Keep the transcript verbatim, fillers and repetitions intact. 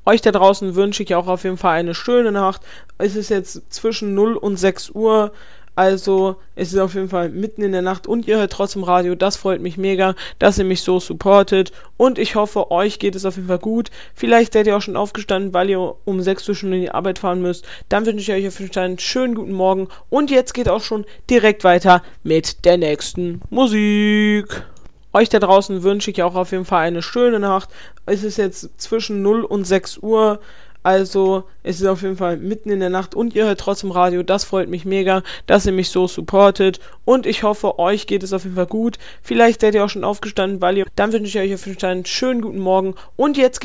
Euch da draußen wünsche ich auch auf jeden Fall eine schöne Nacht. Es ist jetzt zwischen null und sechs Uhr. Also, es ist auf jeden Fall mitten in der Nacht und ihr hört trotzdem Radio. Das freut mich mega, dass ihr mich so supportet. Und ich hoffe, euch geht es auf jeden Fall gut. Vielleicht seid ihr auch schon aufgestanden, weil ihr um sechs Uhr schon in die Arbeit fahren müsst. Dann wünsche ich euch auf jeden Fall einen schönen guten Morgen. Und jetzt geht auch schon direkt weiter mit der nächsten Musik. Euch da draußen wünsche ich auch auf jeden Fall eine schöne Nacht. Es ist jetzt zwischen null und sechs Uhr. Also, es ist auf jeden Fall mitten in der Nacht und ihr hört trotzdem Radio. Das freut mich mega, dass ihr mich so supportet. Und ich hoffe, euch geht es auf jeden Fall gut. Vielleicht seid ihr auch schon aufgestanden, weil ihr... Dann wünsche ich euch auf jeden Fall einen schönen guten Morgen. Und jetzt